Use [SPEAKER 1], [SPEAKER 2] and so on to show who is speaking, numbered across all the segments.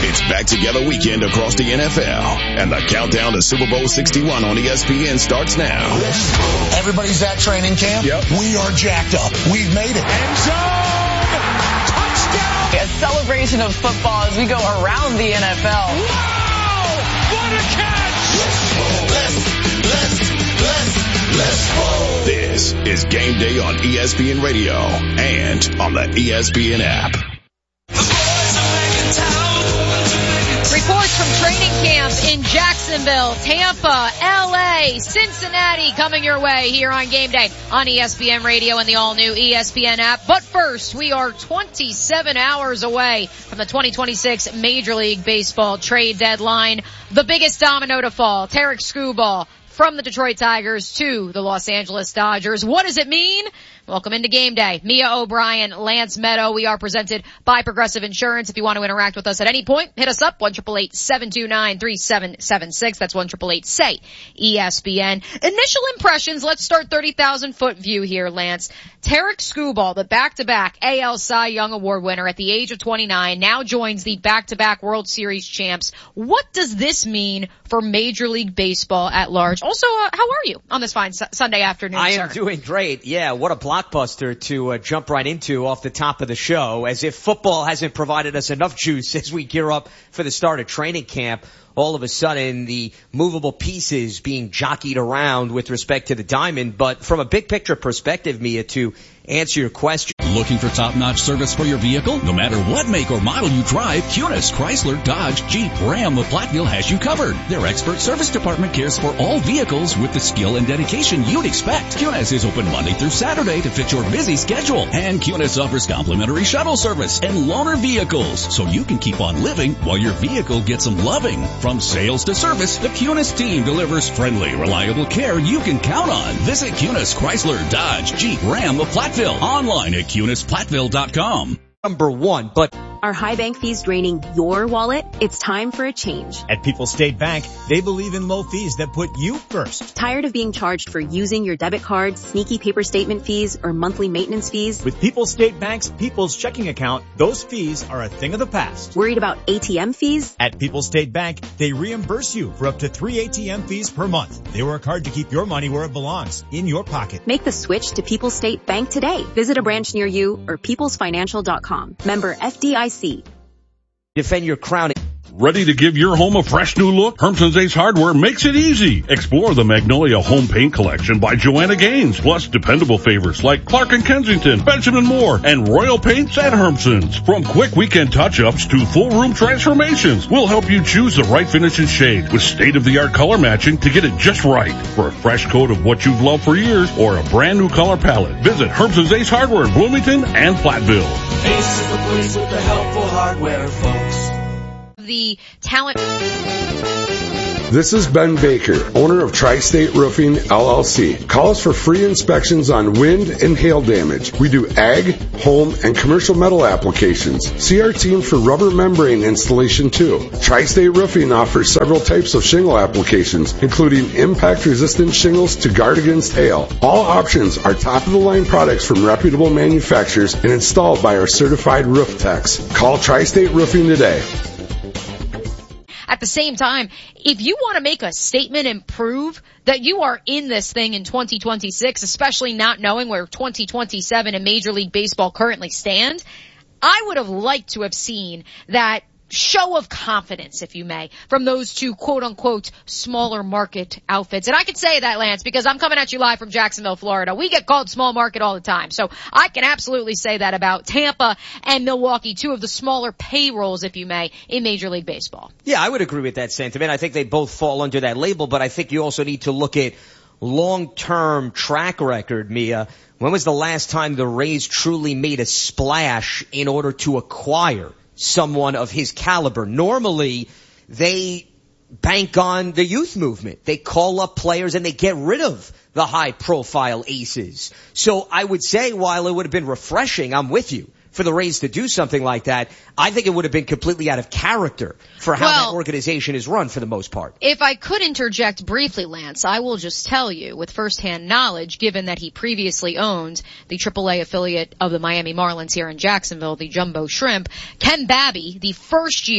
[SPEAKER 1] It's back together weekend across the NFL, and the countdown to Super Bowl 61 on ESPN starts now.
[SPEAKER 2] Everybody's at training camp.
[SPEAKER 1] Yep.
[SPEAKER 2] We are jacked up. We've made it.
[SPEAKER 3] End zone! Touchdown!
[SPEAKER 4] A celebration of football as we go around the NFL.
[SPEAKER 3] Wow! What a catch!
[SPEAKER 2] Let's go.
[SPEAKER 1] This is Game Day on ESPN Radio and on the ESPN app.
[SPEAKER 5] Reports from training camp in Jacksonville, Tampa, LA, Cincinnati coming your way here on Game Day on ESPN Radio and the all-new ESPN app. But first, we are 27 hours away from the 2026 Major League Baseball trade deadline. The biggest domino to fall, Tarik Skubal from the Detroit Tigers to the Los Angeles Dodgers. What does it mean? Welcome into Game Day. Mia O'Brien, Lance Meadow. We are presented by Progressive Insurance. If you want to interact with us at any point, hit us up, 1-888-729-3776. That's 1-888-SAY-ESPN. Initial impressions, let's start 30,000-foot view here, Lance. Tarik Skubal, the back-to-back AL Cy Young Award winner at the age of 29, now joins the back-to-back World Series champs. What does this mean for Major League Baseball at large? Also, how are you on this fine Sunday afternoon,
[SPEAKER 6] I
[SPEAKER 5] sir?
[SPEAKER 6] am doing great. Yeah, what a blockbuster to jump right into off the top of the show, as if football hasn't provided us enough juice as we gear up for the start of training camp. All of a sudden, the movable pieces being jockeyed around with respect to the diamond. But from a big picture perspective, Mia, to answer your question.
[SPEAKER 7] Looking for top-notch service for your vehicle? No matter what make or model you drive, Cunis, Chrysler, Dodge, Jeep, Ram, of Platteville has you covered. Their expert service department cares for all vehicles with the skill and dedication you'd expect. Cunis is open Monday through Saturday to fit your busy schedule. And Cunis offers complimentary shuttle service and loaner vehicles, so you can keep on living while your vehicle gets some loving. From sales to service, the Cunis team delivers friendly, reliable care you can count on. Visit Cunis, Chrysler, Dodge, Jeep, Ram of Platteville. Online at CunisPlatteville.com.
[SPEAKER 6] Number one, but
[SPEAKER 8] Are high bank fees draining your wallet? It's time for a change.
[SPEAKER 9] At People's State Bank, they believe in low fees that put you first.
[SPEAKER 8] Tired of being charged for using your debit card, sneaky paper statement fees, or monthly maintenance fees?
[SPEAKER 9] With People's State Bank's People's Checking Account, those fees are a thing of the past.
[SPEAKER 8] Worried about ATM fees?
[SPEAKER 9] At People's State Bank, they reimburse you for up to 3 ATM fees per month. They work hard to keep your money where it belongs, in your pocket.
[SPEAKER 8] Make the switch to People's State Bank today. Visit a branch near you or peoplesfinancial.com. Member FDIC.
[SPEAKER 6] defend your crown.
[SPEAKER 10] Ready to give your home a fresh new look? Hermson's Ace Hardware makes it easy. Explore the Magnolia Home Paint Collection by Joanna Gaines, plus dependable favorites like Clark & Kensington, Benjamin Moore, and Royal Paints at Hermson's. From quick weekend touch-ups to full room transformations, we'll help you choose the right finish and shade with state-of-the-art color matching to get it just right. For a fresh coat of what you've loved for years or a brand new color palette, visit Hermson's Ace Hardware in Bloomington and Platteville.
[SPEAKER 11] Ace is the place with the helpful hardware, folks.
[SPEAKER 5] The talent.
[SPEAKER 12] This is Ben Baker, owner of Tri-State Roofing, LLC. Call us for free inspections on wind and hail damage. We do ag, home, and commercial metal applications. See our team for rubber membrane installation too. Tri-State Roofing offers several types of shingle applications, including impact-resistant shingles to guard against hail. All options are top-of-the-line products from reputable manufacturers and installed by our certified roof techs. Call Tri-State Roofing today.
[SPEAKER 5] At the same time, if you want to make a statement and prove that you are in this thing in 2026, especially not knowing where 2027 and Major League Baseball currently stand, I would have liked to have seen that show of confidence, if you may, from those two quote-unquote smaller market outfits. And I can say that, Lance, because I'm coming at you live from Jacksonville, Florida. We get called small market all the time. So I can absolutely say that about Tampa and Milwaukee, two of the smaller payrolls, if you may, in Major League Baseball.
[SPEAKER 6] Yeah, I would agree with that sentiment. I think they both fall under that label, but I think you also need to look at long-term track record, Mia. When was the last time the Rays truly made a splash in order to acquire someone of his caliber? Normally, they bank on the youth movement. They call up players and they get rid of the high-profile aces. So I would say, while it would have been refreshing, I'm with you, for the Rays to do something like that, I think it would have been completely out of character for how that organization is run for the most part.
[SPEAKER 5] If I could interject briefly, Lance, I will just tell you with firsthand knowledge, given that he previously owned the AAA affiliate of the Miami Marlins here in Jacksonville, the Jumbo Shrimp, Ken Babby, the first year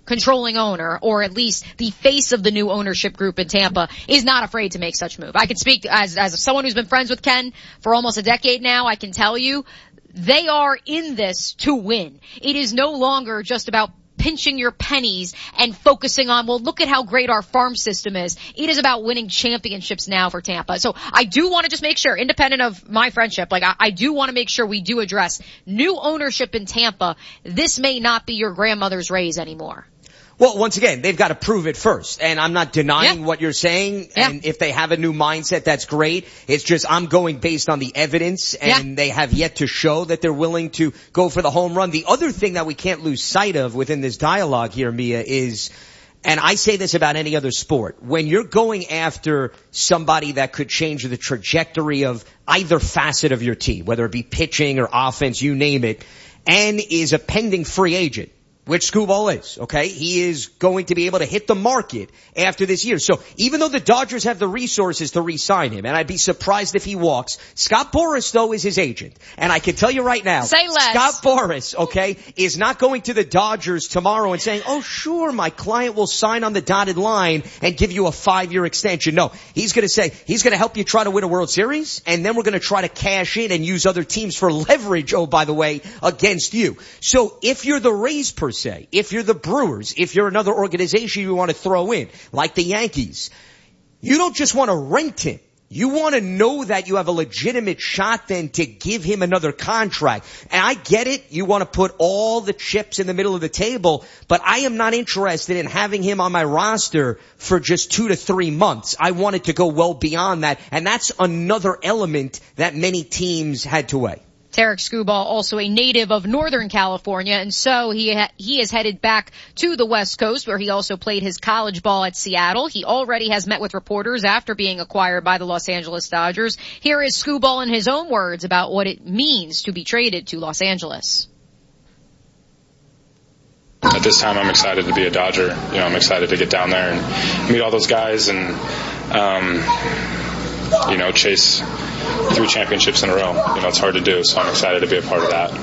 [SPEAKER 5] controlling owner, or at least the face of the new ownership group in Tampa, is not afraid to make such move. I can speak as someone who's been friends with Ken for almost a decade now. I can tell you they are in this to win. It is no longer just about pinching your pennies and focusing on, well, look at how great our farm system is. It is about winning championships now for Tampa. So I do want to just make sure, independent of my friendship, like I do want to make sure we do address new ownership in Tampa. This may not be your grandmother's Rays anymore.
[SPEAKER 6] Well, once again, they've got to prove it first. And I'm not denying what you're saying. And if they have a new mindset, that's great. It's just I'm going based on the evidence, and they have yet to show that they're willing to go for the home run. The other thing that we can't lose sight of within this dialogue here, Mia, is, and I say this about any other sport, when you're going after somebody that could change the trajectory of either facet of your team, whether it be pitching or offense, you name it, and is a pending free agent, which Skubal is, okay? He is going to be able to hit the market after this year. So even though the Dodgers have the resources to re-sign him, and I'd be surprised if he walks, Scott Boras, though, is his agent. And I can tell you right now,
[SPEAKER 5] say less.
[SPEAKER 6] Scott Boras, okay, is not going to the Dodgers tomorrow and saying, oh, sure, my client will sign on the dotted line and give you a 5-year extension. No, he's going to say, he's going to help you try to win a World Series, and then we're going to try to cash in and use other teams for leverage, oh, by the way, against you. So if you're the Rays per se, if you're the Brewers, if you're another organization you want to throw in, like the Yankees, you don't just want to rent him. You want to know that you have a legitimate shot then to give him another contract. And I get it. You want to put all the chips in the middle of the table, but I am not interested in having him on my roster for just 2 to 3 months. I want it to go well beyond that. And that's another element that many teams had to weigh.
[SPEAKER 5] Tarik Skubal, also a native of Northern California, and so he is headed back to the West Coast, where he also played his college ball at Seattle. He already has met with reporters after being acquired by the Los Angeles Dodgers. Here is Skubal in his own words about what it means to be traded to Los Angeles.
[SPEAKER 13] At this time, I'm excited to be a Dodger. You know, I'm excited to get down there and meet all those guys and, chase 3 championships in a row. You know, it's hard to do, so I'm excited to be a part of that.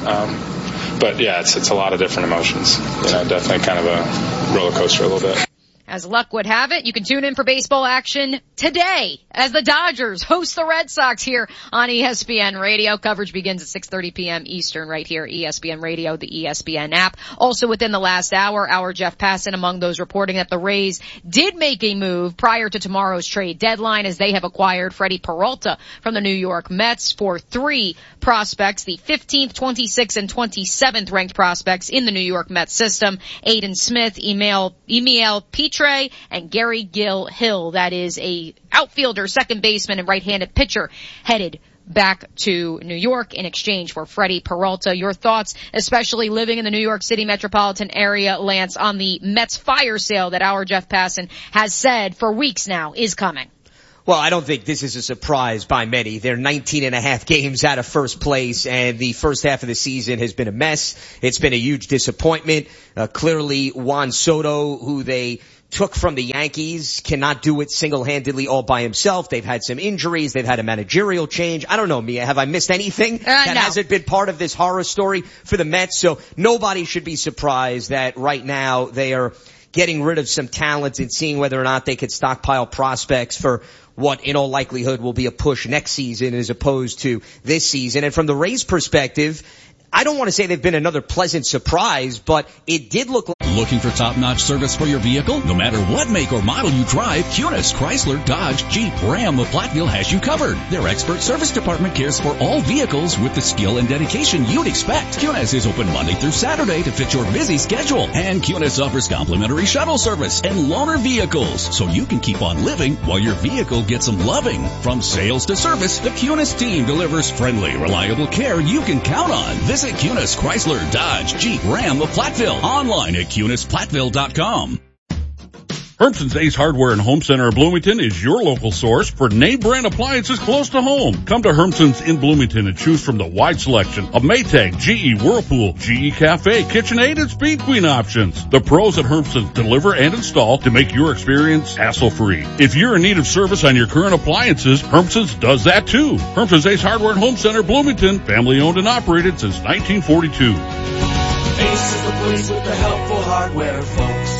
[SPEAKER 13] But yeah, it's a lot of different emotions. You know, definitely kind of a roller coaster a little bit.
[SPEAKER 5] As luck would have it, you can tune in for baseball action today as the Dodgers host the Red Sox here on ESPN Radio. Coverage begins at 6:30 p.m. Eastern right here, ESPN Radio, the ESPN app. Also within the last hour, our Jeff Passan among those reporting that the Rays did make a move prior to tomorrow's trade deadline as they have acquired Freddie Peralta from the New York Mets for 3 prospects, the 15th, 26th, and 27th ranked prospects in the New York Mets system, Aiden Smith, Emil Petre, and Gary Hill. That is a outfielder, second baseman, and right-handed pitcher headed back to New York in exchange for Freddie Peralta. Your thoughts, especially living in the New York City metropolitan area, Lance, on the Mets fire sale that our Jeff Passan has said for weeks now is coming?
[SPEAKER 6] Well, I don't think this is a surprise by many. They're 19 and a half games out of first place, and the first half of the season has been a mess. It's been a huge disappointment. Clearly, Juan Soto, who they took from the Yankees, cannot do it single-handedly all by himself. They've had some injuries. They've had a managerial change. I don't know, Mia. Have I missed anything that hasn't been part of this horror story for the Mets? So nobody should be surprised that right now they are getting rid of some talent and seeing whether or not they could stockpile prospects for what in all likelihood will be a push next season as opposed to this season. And from the Rays' perspective, I don't want to say they've been another pleasant surprise, but it did look like...
[SPEAKER 7] Looking for top-notch service for your vehicle? No matter what make or model you drive, Cunis, Chrysler, Dodge, Jeep, Ram of Platteville has you covered. Their expert service department cares for all vehicles with the skill and dedication you'd expect. Cunis is open Monday through Saturday to fit your busy schedule. And Cunis offers complimentary shuttle service and loaner vehicles, so you can keep on living while your vehicle gets some loving. From sales to service, the Cunis team delivers friendly, reliable care you can count on. Visit Cunis, Chrysler, Dodge, Jeep, Ram of Platteville. Online at CunisPlatteville.com.
[SPEAKER 10] Hermson's Ace Hardware and Home Center of Bloomington is your local source for name brand appliances close to home. Come to Hermson's in Bloomington and choose from the wide selection of Maytag, GE, Whirlpool, GE Cafe, KitchenAid, and Speed Queen options. The pros at Hermson's deliver and install to make your experience hassle-free. If you're in need of service on your current appliances, Hermson's does that too. Hermson's Ace Hardware and Home Center, Bloomington, family owned and operated since 1942.
[SPEAKER 11] Ace is the place with the helpful hardware, folks.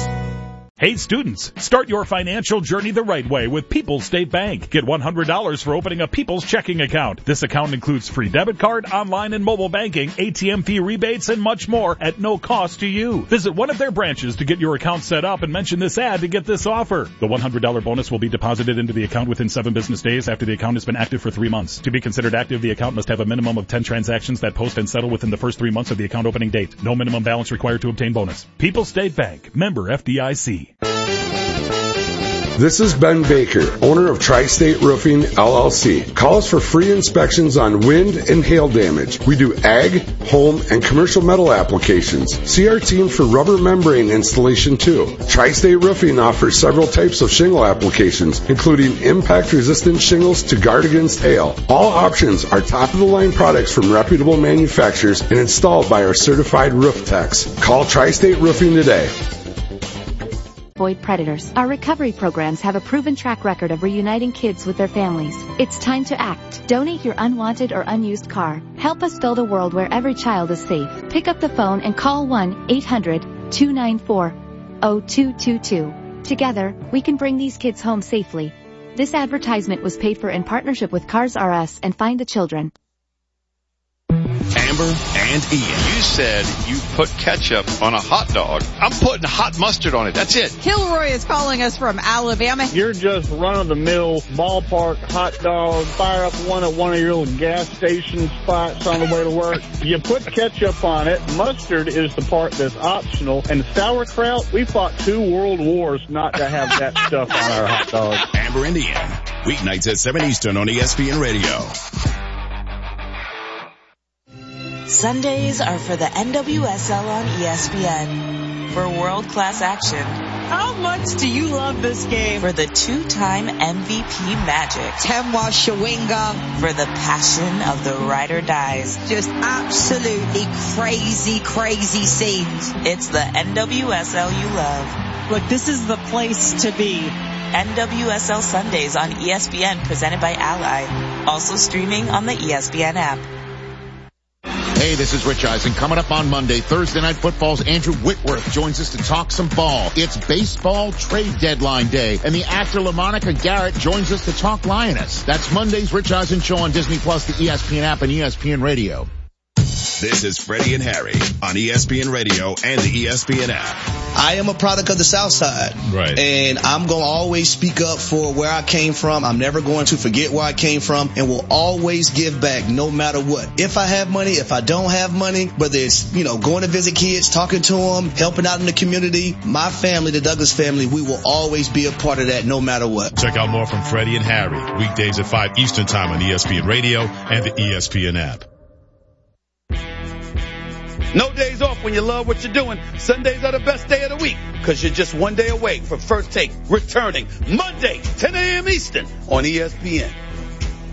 [SPEAKER 14] Hey students, start your financial journey the right way with People's State Bank. Get $100 for opening a People's checking account. This account includes free debit card, online and mobile banking, ATM fee rebates, and much more at no cost to you. Visit one of their branches to get your account set up and mention this ad to get this offer. The $100 bonus will be deposited into the account within 7 business days after the account has been active for 3 months. To be considered active, the account must have a minimum of 10 transactions that post and settle within the first 3 months of the account opening date. No minimum balance required to obtain bonus. People's State Bank. Member FDIC.
[SPEAKER 12] This is Ben Baker, owner of Tri-State Roofing, LLC. Call us for free inspections on wind and hail damage. We do ag, home, and commercial metal applications. See our team for rubber membrane installation too. Tri-State Roofing offers several types of shingle applications, including impact-resistant shingles to guard against hail. All options are top-of-the-line products from reputable manufacturers and installed by our certified roof techs. Call Tri-State Roofing today.
[SPEAKER 15] Avoid predators. Our recovery programs have a proven track record of reuniting kids with their families. It's time to act. Donate your unwanted or unused car. Help us build a world where every child is safe. Pick up the phone and call 1-800-294-0222. Together, we can bring these kids home safely. This advertisement was paid for in partnership with Cars R Us and Find the Children.
[SPEAKER 16] Amber and Ian. You said you put ketchup on a hot dog. I'm putting hot mustard on it. That's it.
[SPEAKER 17] Kilroy is calling us from Alabama.
[SPEAKER 18] You're just run-of-the-mill ballpark hot dog. Fire up one at one of your little gas station spots on the way to work. You put ketchup on it. Mustard is the part that's optional. And sauerkraut, we fought 2 world wars not to have that stuff on our hot dogs.
[SPEAKER 1] Amber and Ian. Weeknights at 7 Eastern on ESPN Radio.
[SPEAKER 19] Sundays are for the NWSL on ESPN. For world-class action.
[SPEAKER 17] How much do you love this game?
[SPEAKER 19] For the 2-time MVP Magic.
[SPEAKER 17] Temwa Shawinga.
[SPEAKER 19] For the passion of the ride or dies.
[SPEAKER 17] Just absolutely crazy, crazy scenes.
[SPEAKER 19] It's the NWSL you love.
[SPEAKER 17] Look, this is the place to be.
[SPEAKER 19] NWSL Sundays on ESPN presented by Ally. Also streaming on the ESPN app.
[SPEAKER 20] Hey, this is Rich Eisen. Coming up on Monday, Thursday Night Football's Andrew Whitworth joins us to talk some ball. It's baseball trade deadline day, and the actor LaMonica Garrett joins us to talk Lioness. That's Monday's Rich Eisen Show on Disney Plus, the ESPN app, and ESPN Radio.
[SPEAKER 1] This is Freddie and Harry on ESPN Radio and the ESPN app.
[SPEAKER 21] I am a product of the South Side.
[SPEAKER 22] Right.
[SPEAKER 21] And I'm going to always speak up for where I came from. I'm never going to forget where I came from, and will always give back no matter what. If I have money, if I don't have money, whether it's, going to visit kids, talking to them, helping out in the community, my family, the Douglas family, we will always be a part of that no matter what.
[SPEAKER 22] Check out more from Freddie and Harry weekdays at 5 Eastern Time on ESPN Radio and the ESPN app.
[SPEAKER 23] No days off when you love what you're doing. Sundays are the best day of the week because you're just one day away from First Take returning Monday, 10 a.m. Eastern on ESPN.